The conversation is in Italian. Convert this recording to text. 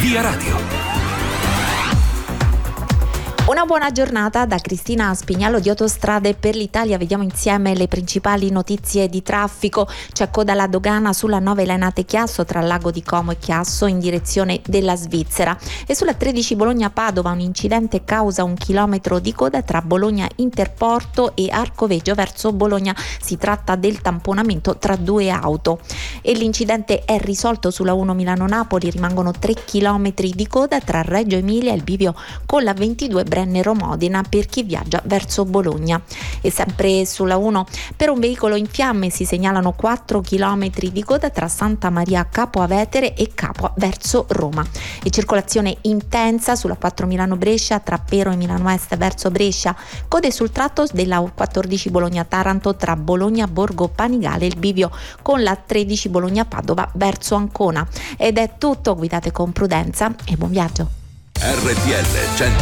Via Radio. Una buona giornata da Cristina Spignalo di Autostrade per l'Italia. Vediamo insieme le principali notizie di traffico. C'è coda alla dogana sulla 9 Lenate-Chiasso tra Lago di Como e Chiasso in direzione della Svizzera, e sulla 13 Bologna-Padova un incidente causa 1 chilometro di coda tra Bologna Interporto e Arcoveggio verso Bologna. Si tratta del tamponamento tra due auto e l'incidente è risolto sulla 1 Milano-Napoli. Rimangono 3 chilometri di coda tra Reggio Emilia e il bivio con la 22 Brennero-Modena per chi viaggia verso Bologna. E sempre sulla 1 per un veicolo in fiamme si segnalano 4 chilometri di coda tra Santa Maria Capua Vetere e Capua verso Roma. E circolazione intensa sulla 4 Milano-Brescia tra Pero e Milano Est verso Brescia. Code sul tratto della 14 Bologna-Taranto tra Bologna Borgo Panigale e il bivio con la 13 Bologna-Padova verso Ancona. Ed è tutto, guidate con prudenza e buon viaggio. RTL 100